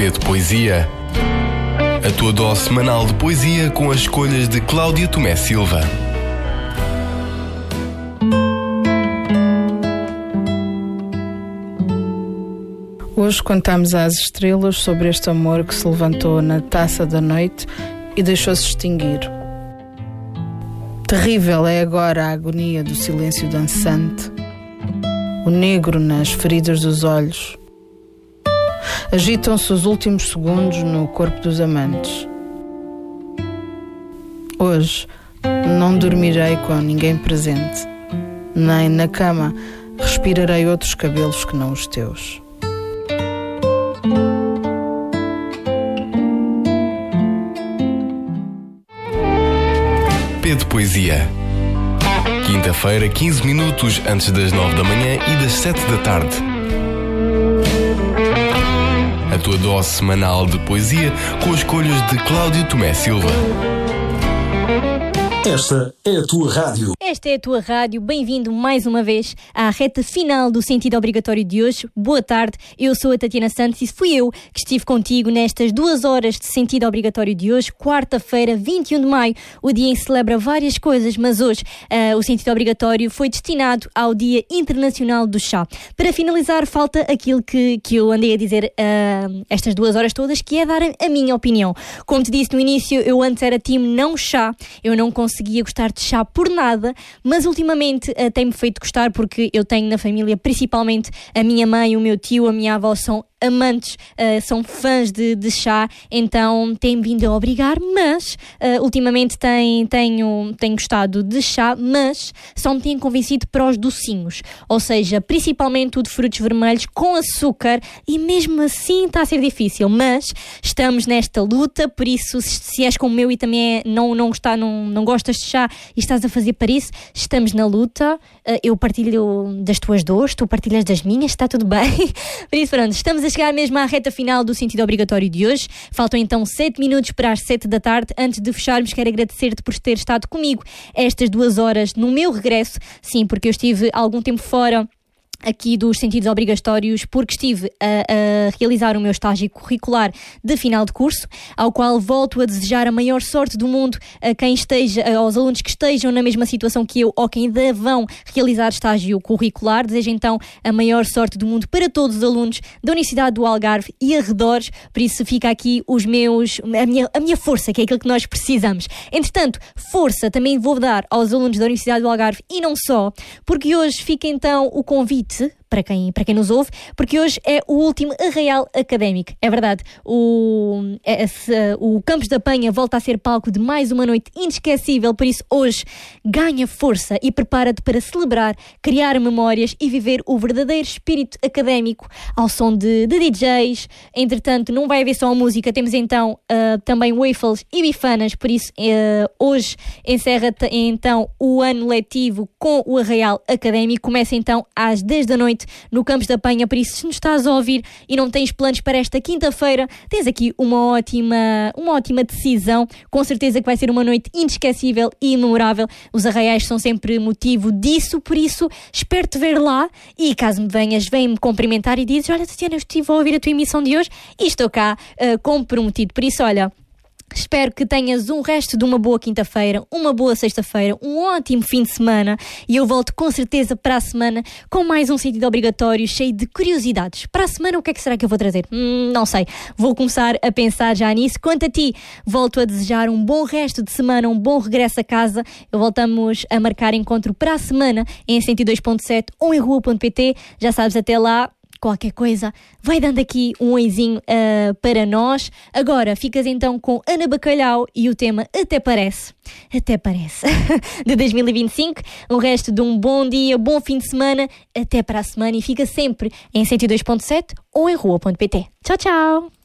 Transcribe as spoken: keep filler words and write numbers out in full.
P de Poesia. A tua dose semanal de poesia com as escolhas de Cláudia Tomé Silva. Hoje contamos às estrelas sobre este amor que se levantou na taça da noite e deixou-se extinguir. Terrível é agora a agonia do silêncio dançante, o negro nas feridas dos olhos. Agitam-se os últimos segundos no corpo dos amantes. Hoje não dormirei com ninguém presente, nem na cama respirarei outros cabelos que não os teus. P de Poesia. Quinta-feira, quinze minutos antes das nove da manhã e das sete da tarde. A tua dose semanal de poesia com as escolhas de Cláudia Tomé Silva. Esta é a tua rádio. Esta é a tua rádio. Bem-vindo mais uma vez à reta final do Sentido Obrigatório de hoje. Boa tarde, eu sou a Tatiana Santos e fui eu que estive contigo nestas duas horas de Sentido Obrigatório de hoje, quarta-feira, vinte e um de maio, o dia em que celebra várias coisas, mas hoje uh, o Sentido Obrigatório foi destinado ao Dia Internacional do Chá. Para finalizar, falta aquilo que, que eu andei a dizer uh, estas duas horas todas, que é dar a minha opinião. Como te disse no início, eu antes era time não chá, eu não consigo conseguia gostar de chá por nada, mas ultimamente uh, tem-me feito gostar porque eu tenho na família, principalmente a minha mãe, o meu tio, a minha avó são amantes, uh, são fãs de, de chá, então tem vindo a obrigar, mas uh, ultimamente tem, tenho, tenho gostado de chá, mas só me têm convencido para os docinhos, ou seja, principalmente o de frutos vermelhos com açúcar, e mesmo assim está a ser difícil, mas estamos nesta luta, por isso se, se és como eu e também é, não, não, gostar, não, não gostas de chá e estás a fazer para isso, estamos na luta, uh, eu partilho das tuas dores, tu partilhas das minhas, está tudo bem, por isso pronto, estamos a chegar mesmo à reta final do Sentido Obrigatório de hoje. Faltam então sete minutos para as sete da tarde. Antes de fecharmos, quero agradecer-te por ter estado comigo estas duas horas no meu regresso. Sim, porque eu estive algum tempo fora aqui dos Sentidos Obrigatórios porque estive a, a realizar o meu estágio curricular de final de curso, ao qual volto a desejar a maior sorte do mundo a quem esteja, aos alunos que estejam na mesma situação que eu ou que ainda vão realizar estágio curricular. Desejo então a maior sorte do mundo para todos os alunos da Universidade do Algarve e arredores, por isso fica aqui os meus, a minha, a minha força, que é aquilo que nós precisamos. Entretanto, força também vou dar aos alunos da Universidade do Algarve e não só, porque hoje fica então o convite para quem, para quem nos ouve, porque hoje é o último arraial académico. É verdade, o, é, se, o Campos da Penha volta a ser palco de mais uma noite inesquecível, por isso hoje ganha força e prepara-te para celebrar, criar memórias e viver o verdadeiro espírito académico ao som de, de D Js. Entretanto, não vai haver só a música, temos então uh, também waffles e bifanas, por isso uh, hoje encerra então o ano letivo com o arraial académico. Começa então às dez da noite no Campos da Penha, por isso se nos estás a ouvir e não tens planos para esta quinta-feira, tens aqui uma ótima, uma ótima decisão, com certeza que vai ser uma noite inesquecível e memorável. Os arraiais são sempre motivo disso, por isso espero-te ver lá e caso me venhas, vem-me cumprimentar e dizes: olha Tatiana, eu estive a ouvir a tua emissão de hoje e estou cá uh, comprometido, por isso olha, espero que tenhas um resto de uma boa quinta-feira, uma boa sexta-feira, um ótimo fim de semana e eu volto com certeza para a semana com mais um Sentido Obrigatório cheio de curiosidades. Para a semana o que é que será que eu vou trazer? Hum, não sei, vou começar a pensar já nisso. Quanto a ti, volto a desejar um bom resto de semana, um bom regresso a casa. Eu voltamos a marcar encontro para a semana em cento e dois ponto sete ou em rua ponto pt. Já sabes, até lá, qualquer coisa, vai dando aqui um oizinho uh, para nós. Agora ficas então com Ana Bacalhau e o tema Até Parece, Até Parece, de dois mil e vinte e cinco. O resto de um bom dia, bom fim de semana, até para a semana e fica sempre em cento e dois ponto sete ou em rua ponto pt. Tchau, tchau!